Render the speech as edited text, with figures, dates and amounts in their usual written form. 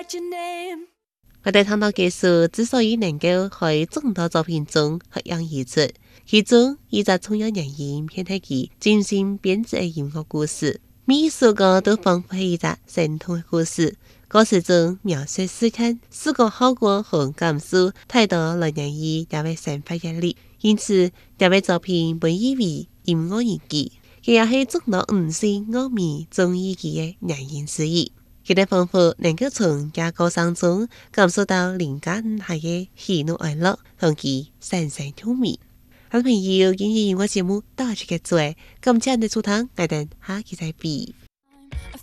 我哋睇到技術之所以能夠喺眾多作品中發揚而出，其中以隻重要原因偏係其精心編織嘅音樂故事，每一首歌都仿佛係一隻生動嘅故事。歌詞中描述事件、視覺效果和感受，太多來源於這位生活閱歷，因此這位作品被譽為音樂日記，佢也係眾多五星樂迷中意佢嘅原因之一。佢哋仿佛能夠從這歌聲中感受到靈感下嘅喜怒哀樂，同佢深深入迷。好朋友，今日音樂節目到此結束，感謝你收聽，我哋下期再見。